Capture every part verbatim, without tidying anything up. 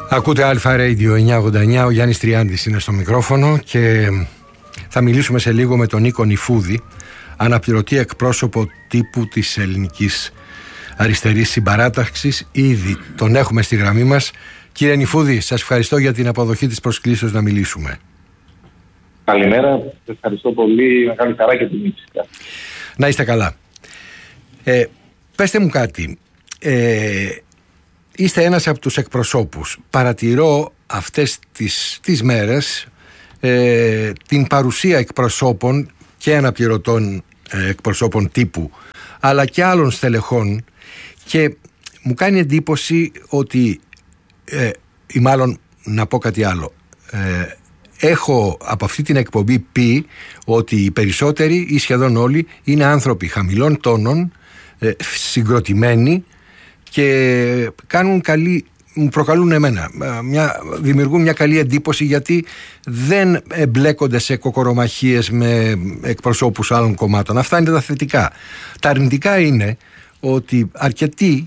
Ακούτε Αλφα Radio εννιακόσια ογδόντα εννιά, ο Γιάννης Τριάντης είναι στο μικρόφωνο και θα μιλήσουμε σε λίγο με τον Νίκο Νηφούδη, αναπληρωτή εκπρόσωπο τύπου της ελληνικής αριστερής συμπαράταξης. Ήδη τον έχουμε στη γραμμή μας. Κύριε Νηφούδη, σας ευχαριστώ για την αποδοχή της προσκλήσεως να μιλήσουμε. Καλημέρα, ευχαριστώ πολύ, μεγάλη χαρά και τιμή. Να είστε καλά. Ε, πέστε μου κάτι. Ε, Είστε ένας από τους εκπροσώπους. Παρατηρώ αυτές τις, τις μέρες ε, την παρουσία εκπροσώπων και αναπληρωτών ε, εκπροσώπων τύπου, αλλά και άλλων στελεχών, και μου κάνει εντύπωση ότι ε, ή μάλλον να πω κάτι άλλο, ε, έχω από αυτή την εκπομπή πει ότι οι περισσότεροι ή σχεδόν όλοι είναι άνθρωποι χαμηλών τόνων, ε, συγκροτημένοι, και κάνουν καλή, μου προκαλούν εμένα, μια, δημιουργούν μια καλή εντύπωση, γιατί δεν εμπλέκονται σε κοκορομαχίες με εκπροσώπους άλλων κομμάτων. Αυτά είναι τα θετικά. Τα αρνητικά είναι ότι αρκετοί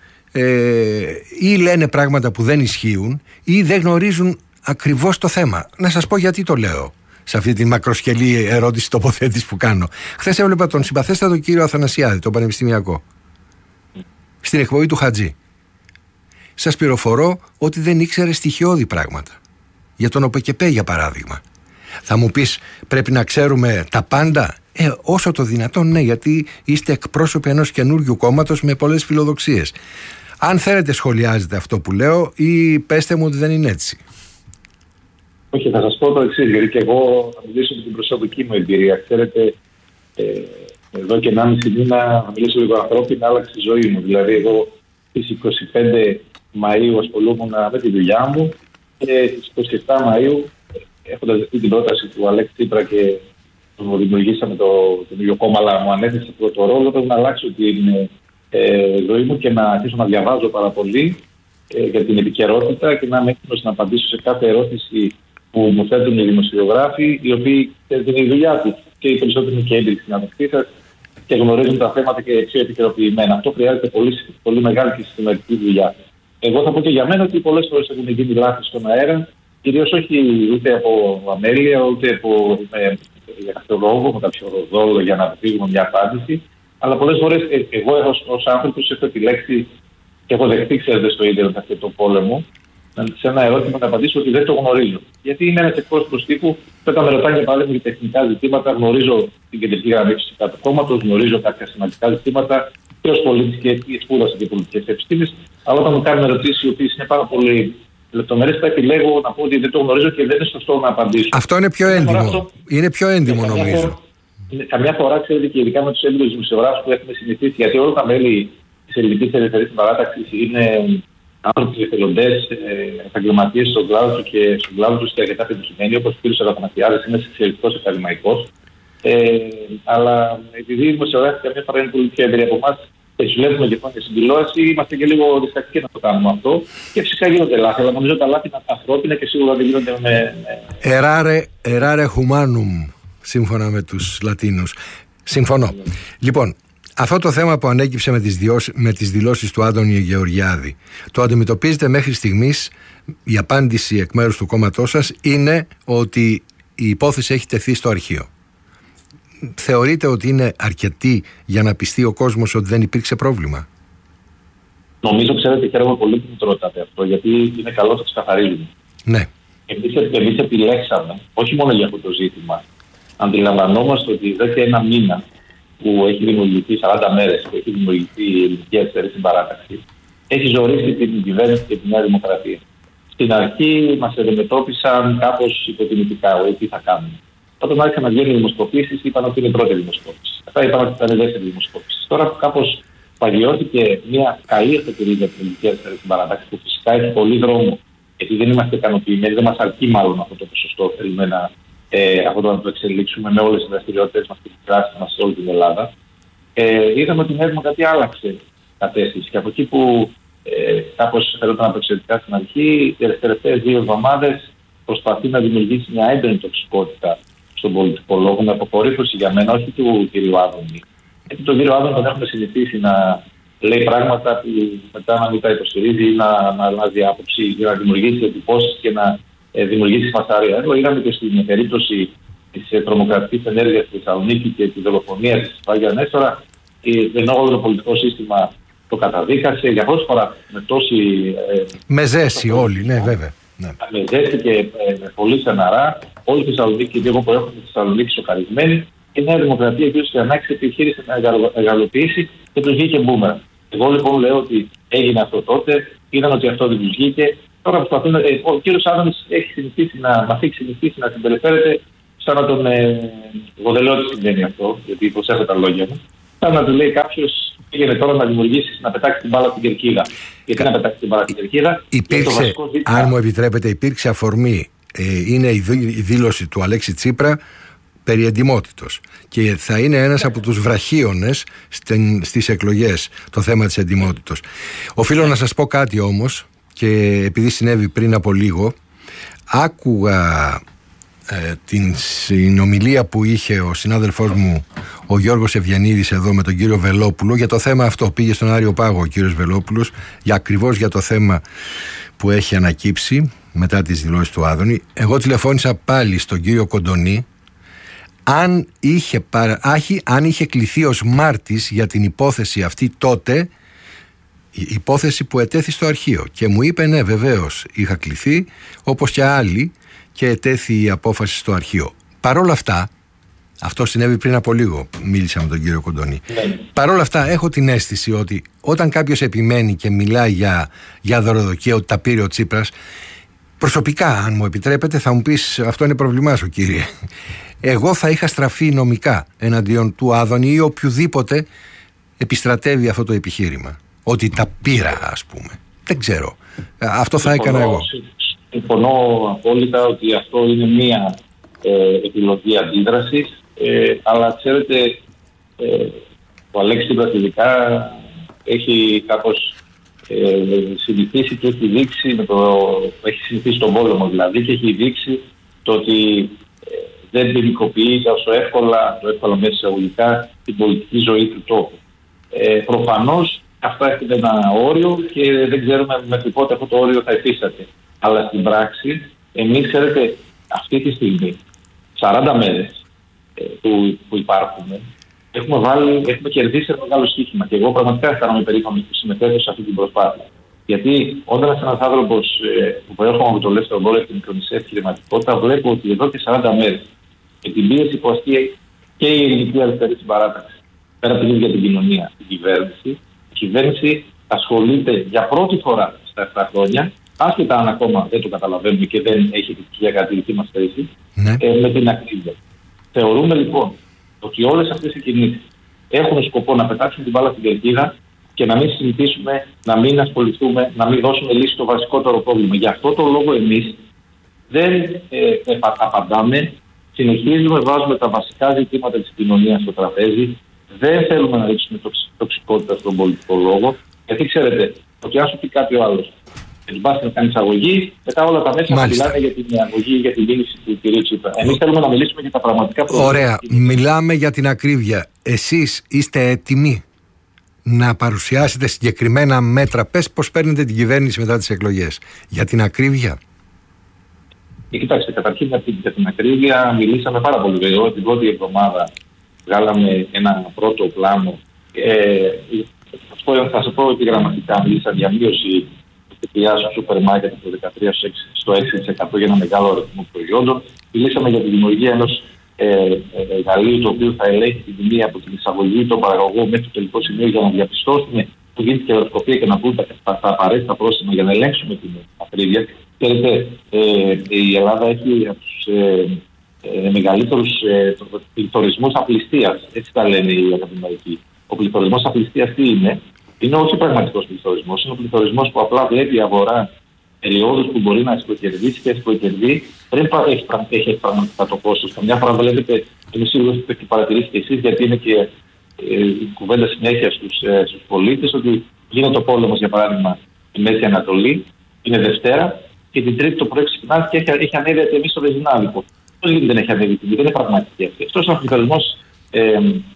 ε, ή λένε πράγματα που δεν ισχύουν ή δεν γνωρίζουν ακριβώς το θέμα. Να σας πω γιατί το λέω σε αυτή τη μακροσκελή ερώτηση τοποθέτηση που κάνω. Χθες έβλεπα τον συμπαθέστατο κύριο Αθανασιάδη, τον πανεπιστημιακό, στην εκπομπή του Χατζή. Σας πληροφορώ ότι δεν ήξερε στοιχειώδη πράγματα. Για τον ΟΠΕΚΕΠΕ, για παράδειγμα. Θα μου πεις, πρέπει να ξέρουμε τα πάντα? Ε, όσο το δυνατόν ναι, γιατί είστε εκπρόσωποι ενός καινούριου κόμματος με πολλές φιλοδοξίες. Αν θέλετε σχολιάζετε αυτό που λέω, ή πέστε μου ότι δεν είναι έτσι. Όχι, θα σας πω το εξής, γιατί και εγώ θα μιλήσω με την προσωπική μου εμπειρία. Ξέρετε, ε, εδώ και ενάμιση μήνα να μιλήσω λίγο ανθρώπινα, άλλαξε η ζωή μου. Δηλαδή, εγώ στις είκοσι πέντε Μαΐου ασχολούμουν με τη δουλειά μου και στις είκοσι επτά Μαΐου, έχοντας δεχτεί την πρόταση του Αλέξη Τσίπρα και τον δημιουργήσαμε το, τον ίδιο κόμμα, αλλά μου ανέθεσε το, το ρόλο, πρέπει να αλλάξω την ε, ζωή μου και να αρχίσω να διαβάζω πάρα πολύ ε, για την επικαιρότητα και να είμαι έτοιμος να απαντήσω σε κάθε ερώτηση που μου θέτουν οι δημοσιογράφοι, οι οποίοι είναι η δουλειά του και οι περισσότεροι είναι και έμπειροι συναδελφοί σας και γνωρίζουν τα θέματα και πιο επικαιροποιημένα. Αυτό χρειάζεται πολύ, πολύ μεγάλη και συστηματική δουλειά. Εγώ θα πω και για μένα ότι πολλές φορές έχουν γίνει λάθη στον αέρα, κυρίως όχι ούτε από αμέλεια, ούτε από με, για κάποιο λόγο, με κάποιο δόλο για να αποφύγουμε μια απάντηση. Αλλά πολλές φορές ε, εγώ ως άνθρωπος έχω επιλέξει και έχω δεχτεί, ξέρετε, στο ίντερνετ αυτό το πόλεμο, σε ένα ερώτημα να απαντήσω ότι δεν το γνωρίζω. Γιατί είμαι ένας εκπρόσωπος τύπου, όταν με ρωτάνε πάλι για τεχνικά ζητήματα, γνωρίζω την κεντρική γραμμή του κόμματος, γνωρίζω κάποια σημαντικά ζητήματα και ως πολίτης και σπούδασα και πολιτικές επιστήμες. Αλλά όταν μου κάνουν ερωτήσεις οι οποίες είναι πάρα πολύ λεπτομερείς, θα επιλέγω να πω ότι δεν το γνωρίζω και δεν είναι σωστό να απαντήσω. Αυτό είναι πιο έντιμο. Αυτό... Είναι πιο έντιμο, νομίζω. Καμιά φορά, καμιά φορά, ξέρετε, και ειδικά με τους έμπειρους δημοσιογράφους που έχουμε συνηθίσει, γιατί όλα τα μέλη της ελληνικής ελευθερικής συμπαράταξης είναι άνθρωποι εθελοντές, επαγγελματίες στον κλάδο του και στον κλάδο του και αρκετά πετυχημένοι, όπως ο κ. Αθανασιάδης, είναι εξαιρετικός ακαδημαϊκός. Ε, αλλά επειδή οι δημοσιογράφοι καμιά φορά είναι πολύ πιο εμπειροί από εμάς και συλλέγουμε και πάνε στην τηλεόραση, είμαστε και λίγο διστακτικοί να το κάνουμε αυτό. Και φυσικά γίνονται λάθη, αλλά νομίζω τα λάθη είναι ανθρώπινα και σίγουρα δεν γίνονται με. Εράρε, εράρε humanum, σύμφωνα με τους Λατίνους. Συμφωνώ. Mm. Λοιπόν, αυτό το θέμα που ανέκυψε με τις, διώσεις, με τις δηλώσεις του Άντωνη Γεωργιάδη, το αντιμετωπίζετε μέχρι στιγμής? Η απάντηση εκ μέρους του κόμματός σας είναι ότι η υπόθεση έχει τεθεί στο αρχείο. Θεωρείτε ότι είναι αρκετή για να πιστεί ο κόσμος ότι δεν υπήρξε πρόβλημα? Νομίζω, ξέρετε, χαίρομαι πολύ που μου το ρωτάτε αυτό, γιατί είναι καλό να το ξεκαθαρίζουμε. Ναι. Εμείς, εμείς επιλέξαμε, όχι μόνο για αυτό το ζήτημα, αντιλαμβανόμαστε ότι εδώ και ένα μήνα που έχει δημιουργηθεί, σαράντα μέρες που έχει δημιουργηθεί η ελληνική αριστερή συμπαράταξη, έχει ζωρίσει την κυβέρνηση και τη Νέα Δημοκρατία. Στην αρχή μας αντιμετώπισαν κάπως υποτιμητικά, ότι τι θα κάνουμε. Όταν άρχισαν να βγαίνουν οι δημοσκοπήσεις, είπαν ότι είναι η πρώτη δημοσκόπηση. Αυτά είπαν ότι ήταν η δεύτερη δημοσκόπηση. Τώρα κάπως παγιώθηκε μια καλή αφετηρία για την ελληνική αριστερή συμπαράταξη, που φυσικά έχει πολύ δρόμο, γιατί δεν είμαστε ικανοποιημένοι, δεν μας αρκεί μάλλον αυτό το ποσοστό. Θέλουμε να, ε, αυτό να το εξελίξουμε με όλες τις δραστηριότητες μας και τις δράσεις μας σε όλη την Ελλάδα. Ε, είδαμε ότι η Νέα Δημοκρατία άλλαξε κατεύθυνση. Και από εκεί που ε, κάπως φαινόταν απεξαιρετικά στην αρχή, τις τελευταίες δύο εβδομάδες προσπαθεί να δημιουργήσει μια έντονη τοξικότητα στον πολιτικό λόγο, με αποκορύφωση για μένα, όχι του κ. Άδωνη. Γιατί τον κύριο Άδωνη τον έχουμε συνηθίσει να λέει πράγματα που μετά να μην τα υποστηρίζει ή να, να αλλάζει άποψη ή να δημιουργήσει εντυπώσεις και να ε, δημιουργήσει φασαρία. Εδώ είδαμε και στην περίπτωση της ε, τρομοκρατικής ενέργειας στη Θεσσαλονίκη και τη δολοφονία της Βάγια Νέστορα, ενώ όλο το πολιτικό σύστημα το καταδίκασε για πρώτη φορά με τόση. Ε, με ζέση όλοι, ναι, βέβαια. Ναι. Με ζέση και ε, με πολύ στεναρά. Όλη η Θεσσαλονίκη, και εγώ που έχω τη Θεσσαλονίκη σοκαρισμένη, η Νέα Δημοκρατία και η Ανάξη επιχείρησε να μεγαλοποιήσει και του βγήκε μπούμερα. Εγώ λοιπόν λέω ότι έγινε αυτό τότε, είδαν ότι αυτό δεν του βγήκε. Τώρα προσπαθούν. Ε, ο κύριος Άδωνης έχει συνηθίσει να μα έχει συνηθίσει να συμπεριφέρεται σαν να τον. Ε, εγώ δεν λέω ότι συμβαίνει αυτό, γιατί προσέχω τα λόγια μου. Σαν να του λέει κάποιο, πήγαινε τώρα να δημιουργήσει, να πετάξει την μπάλα στην κερκίδα. Γιατί Κα... να πετάξει την μπάλα στην κερκίδα. Υπήρξε, ζήτημα... αν μου επιτρέπετε, υπήρξε αφορμή. Ε, είναι η, δή, η δήλωση του Αλέξη Τσίπρα περί εντιμότητος. Και θα είναι ένας από τους βραχίονες στις εκλογές το θέμα της εντιμότητος. Οφείλω να σας πω κάτι όμως, και επειδή συνέβη πριν από λίγο, άκουγα ε, την συνομιλία που είχε ο συνάδελφός μου ο Γιώργος Ευγενίδης εδώ με τον κύριο Βελόπουλο για το θέμα αυτό. Πήγε στον Άριο Πάγο ο κύριος Βελόπουλος για ακριβώς για το θέμα που έχει ανακύψει μετά τις δηλώσεις του Άδωνη. Εγώ τηλεφώνησα πάλι στον κύριο Κοντονή αν είχε, παρα... Άχι, αν είχε κληθεί ως μάρτης για την υπόθεση αυτή τότε, η υπόθεση που ετέθη στο αρχείο, και μου είπε ναι, βεβαίως είχα κληθεί όπως και άλλοι και ετέθη η απόφαση στο αρχείο. Παρ' όλα αυτά, αυτό συνέβη πριν από λίγο, μίλησα με τον κύριο Κοντονή. Yeah. Παρ' όλα αυτά έχω την αίσθηση ότι όταν κάποιος επιμένει και μιλάει για, για δωροδοκία, ότι τα πήρε ο Τσίπρας, προσωπικά αν μου επιτρέπετε θα μου πεις αυτό είναι πρόβλημά σου κύριε. Εγώ θα είχα στραφεί νομικά εναντίον του Άδωνη ή οποιοδήποτε επιστρατεύει αυτό το επιχείρημα. Ότι τα πήρα, ας πούμε. Δεν ξέρω. Αυτό θα συμφωνώ, έκανα εγώ. Συμφωνώ απόλυτα ότι αυτό είναι μία ε, επιλογή αντίδρασης. Ε, αλλά ξέρετε, ε, ο Αλέξης Τσίπρας ειδικά έχει κάπως ε, συνηθίσει και έχει δείξει, με το, έχει συνηθίσει τον πόλεμο δηλαδή, και έχει δείξει το ότι δεν ποινικοποιεί τόσο εύκολα, το εύκολα μέσα εισαγωγικά, την πολιτική ζωή του τόπου. Ε, προφανώς αυτά έχουν ένα όριο και δεν ξέρουμε μέχρι πότε αυτό το όριο θα υφίσταται. Αλλά στην πράξη, εμείς ξέρετε, αυτή τη στιγμή, σαράντα μέρες ε, που, που υπάρχουμε, έχουμε, βάλει, έχουμε κερδίσει ένα μεγάλο στοίχημα. Και εγώ πραγματικά αισθάνομαι περήφανο που συμμετέχω σε αυτή την προσπάθεια. Γιατί όταν ένας άνθρωπος ε, που προέρχομαι από το ελεύθερο εμπόριο και την μικρομεσαία επιχειρηματικότητα, βλέπω ότι εδώ και σαράντα μέρες, με την πίεση που ασκεί και η ελληνική αριστερή συμπαράταξη, πέρα από την ίδια την κοινωνία, την κυβέρνηση, η κυβέρνηση ασχολείται για πρώτη φορά στα επτά χρόνια, άσχετα αν ακόμα δεν το καταλαβαίνουμε και δεν έχει επιτυχία κατά τη δική μας θέση, ναι. ε, με την ακρίβεια. Θεωρούμε λοιπόν ότι όλες αυτές οι κινήσεις έχουν σκοπό να πετάξουν την μπάλα στην κερκίδα και να μην συζητήσουμε, να μην ασχοληθούμε, να μην δώσουμε λύση στο βασικότερο πρόβλημα. Γι' αυτό το λόγο εμείς δεν ε, ε, απαντάμε, συνεχίζουμε, βάζουμε τα βασικά ζητήματα της κοινωνίας στο τραπέζι, δεν θέλουμε να ρίξουμε τοξικότητα στον πολιτικό λόγο, γιατί ξέρετε ότι αν σου πει κάποιο άλλο, την πάση να κάνει εισαγωγή, μετά όλα τα μέσα μιλάνε για την αγωγή, για την κίνηση του κ. Τσίπρα. Εμείς θέλουμε να μιλήσουμε για τα πραγματικά προβλήματα. Ωραία, μιλάμε για την ακρίβεια. Εσείς είστε έτοιμοι να παρουσιάσετε συγκεκριμένα μέτρα? Πες πώς παίρνετε την κυβέρνηση μετά τις εκλογές για την ακρίβεια. Και κοιτάξτε, καταρχήν για την ακρίβεια μιλήσαμε πάρα πολύ. Εγώ την πρώτη εβδομάδα βγάλαμε ένα πρώτο πλάνο. Ε, θα σας πω επιγραμματικά, μιλήσα για μείωση της ΦΠΑ στο σούπερ μάρκετ από το δεκατρία στο έξι τοις εκατό για ένα μεγάλο αριθμό προϊόντων. Μιλήσαμε για τη δημιουργία ενός ε, εργαλείου το οποίο θα ελέγχει την τιμή από την εισαγωγή των παραγωγών μέχρι το τελικό σημείο για να διαπιστώσουμε που γίνεται η κερδοσκοπία και να πούμε τα, τα απαραίτητα πρόστιμα για να ελέγξουμε την ακρίβεια. Ξέρετε, ε, η Ελλάδα έχει από τους ε, ε, μεγαλύτερους ε, πληθωρισμούς απληστίας. Έτσι τα λένε οι ακαδημαϊκοί. Ο πληθωρισμός απληστίας τι είναι? Είναι όχι πραγματικός πληθωρισμός. Είναι ο πληθωρισμός που απλά βλέπει η αγορά περιόδους που μπορεί να εξωκερδίσει και εξωκερδεί πριν έχει, έχει πραγματικά το κόστος. Καμιά φορά βλέπετε, είμαι σίγουρος ότι το έχετε παρατηρήσει και εσείς, γιατί είναι και ε, η κουβέντα συνέχεια στους, ε, στους πολίτες, ότι γίνεται ο πόλεμος, για παράδειγμα, στη Μέση Ανατολή, είναι Δευτέρα, και την Τρίτη το πρωί ξυπνάς και έχει, έχει ανέβει η τιμή στο βενζινάδικο. Πώς δεν έχει ανέβει η τιμή? Δεν είναι πραγματική αυτή. Αυτός ο πληθωρισμός ε,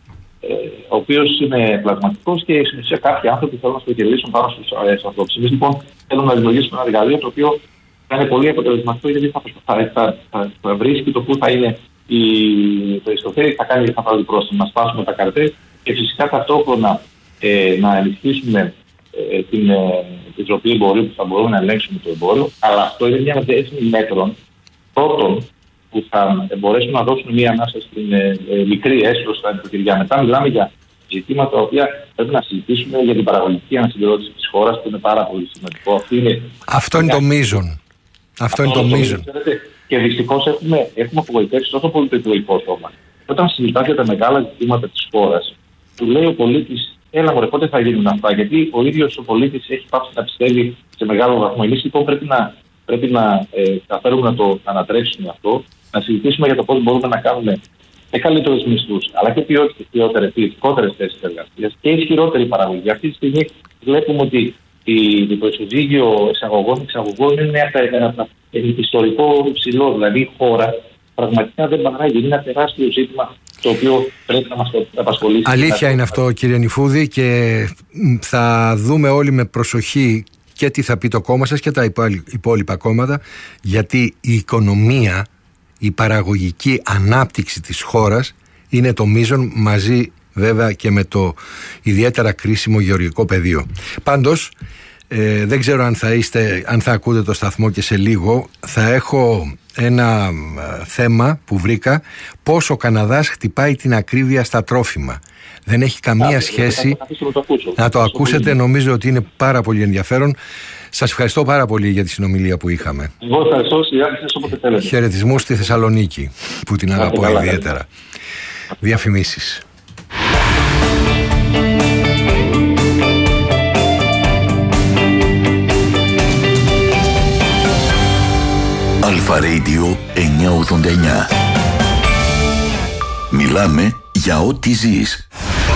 ο οποίος είναι πλασματικός και σε κάποιοι άνθρωποι θέλουν να σπεκελίσουν πάνω στους ανθρώπους. Εμείς λοιπόν θέλουμε να δημιουργήσουμε ένα εργαλείο το οποίο θα είναι πολύ αποτελεσματικό, γιατί θα, θα, θα, θα, θα βρίσκει το πού θα είναι η, το ιστοφέρει, θα κάνει θα βάλει πρόστιμο, να σπάσουμε τα καρτέ και φυσικά ταυτόχρονα ε, να ενισχύσουμε ε, την Επιτροπή Εμπορίου που θα μπορούμε να ελέγξουμε το εμπόριο. Αλλά αυτό είναι μια δέσμη μέτρων πρώτον που θα μπορέσουν να δώσουν μια ανάσα στην ε, ε, μικρή έσοδο στα νοικοκυριά. Μετά μιλάμε για ζητήματα τα οποία πρέπει να συζητήσουμε για την παραγωγική ανασυγκρότηση της χώρας, που είναι πάρα πολύ σημαντικό. Αυτό είναι, αυτό είναι το μείζον. Αυτό είναι το μείζον. Και δυστυχώς έχουμε, έχουμε απογοητεύσει τόσο πολύ το εκλογικό σώμα. Όταν συζητάτε για τα μεγάλα ζητήματα της χώρας, του λέει ο πολίτης, έλα μωρέ, πότε θα γίνουν αυτά, γιατί ο ίδιος ο πολίτης έχει πάψει να πιστεύει σε μεγάλο βαθμό. Εμείς λοιπόν πρέπει να, πρέπει να ε, καταφέρουμε να το ανατρέψουμε αυτό, να συζητήσουμε για το πώς μπορούμε να κάνουμε και καλύτερους μισθούς, αλλά και ποιοτικότερες θέσεις εργασίας και ισχυρότερη παραγωγή. Αυτή τη στιγμή βλέπουμε ότι το ισοζύγιο εισαγωγών-εξαγωγών είναι ένα ιστορικό ψηλό. Δηλαδή η χώρα πραγματικά δεν παράγει. Είναι ένα τεράστιο ζήτημα το οποίο πρέπει να μας απασχολήσει. Αλήθεια είναι αυτό, κύριε Νιφούδη, και θα δούμε όλοι με προσοχή και τι θα πει το κόμμα σας και τα υπόλοιπα κόμματα, γιατί η οικονομία, η παραγωγική ανάπτυξη της χώρας είναι το μείζον, μαζί βέβαια και με το ιδιαίτερα κρίσιμο γεωργικό πεδίο. Πάντως, ε, δεν ξέρω αν θα, είστε, αν θα ακούτε το σταθμό και σε λίγο θα έχω ένα ε, θέμα που βρήκα, πώς ο Καναδάς χτυπάει την ακρίβεια στα τρόφιμα. Δεν έχει καμία σχέση. Να το ακούσετε, νομίζω ότι είναι πάρα πολύ ενδιαφέρον. Σας ευχαριστώ πάρα πολύ για τη συνομιλία που είχαμε. Εγώ ευχαριστώ, όποτε θέλετε. Χαιρετισμούς στη Θεσσαλονίκη, που την αγαπώ ιδιαίτερα. Διαφημίσεις. Αλφα Radio εννιακόσια ογδόντα εννιά. Μιλάμε για ό,τι ζεις.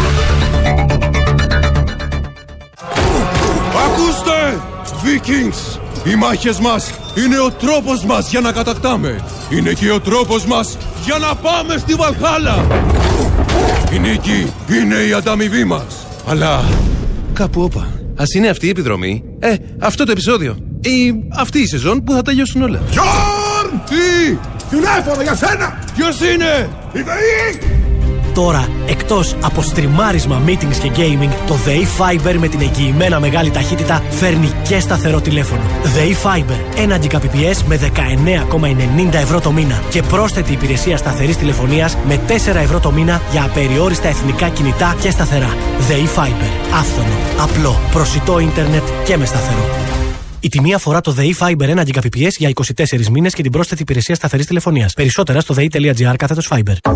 Ακούστε! Vikings! Οι μάχες μας είναι ο τρόπος μας για να κατακτάμε. Είναι και ο τρόπος μας για να πάμε στη Βαλχάλα. Η νίκη είναι η ανταμοιβή μας. Αλλά κάπου όπα. Ας είναι αυτή η επιδρομή, ε, αυτό το επεισόδιο ή αυτή η σεζόν που θα τελειώσουν όλα. Γιόρν! Τι! Τηλέφωνο για σένα! Ποιος είναι? Η ΔΕΗ! Τώρα, εκτός από στριμάρισμα, meetings και gaming, το ΔΕΗ Fiber με την εγγυημένα μεγάλη ταχύτητα φέρνει και σταθερό τηλέφωνο. ΔΕΗ Fiber, ένα Gbps με δεκαεννέα κόμμα ενενήντα ευρώ το μήνα και πρόσθετη υπηρεσία σταθερής τηλεφωνίας με τέσσερα ευρώ το μήνα για απεριόριστα εθνικά κινητά και σταθερά. ΔΕΗ Fiber, άφθονο, απλό, προσιτό ίντερνετ και με σταθερό. Η τιμή αφορά το ΔΕΗ Fiber ένα Gbps για είκοσι τέσσερις μήνες και την πρόσθετη υπηρεσία σταθερής τηλεφωνίας. Περισσότερα στο δei.gr κάθετος Fiber.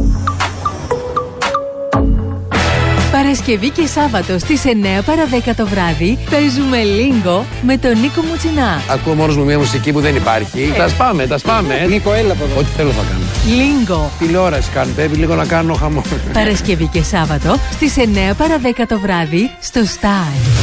Παρασκευή και Σάββατο στις εννιά παρά δέκα το βράδυ παίζουμε Lingo με τον Νίκο Μουτσινά. Ακούω μόνος μου μια μουσική που δεν υπάρχει. Τα σπάμε, τα σπάμε. Νίκο, έλα από εδώ. Ό,τι θέλω θα κάνω. Lingo. Τηλεόραση κάνω, πρέπει λίγο να κάνω χαμό. Παρασκευή και Σάββατο στις εννιά παρά δέκα το βράδυ στο Star.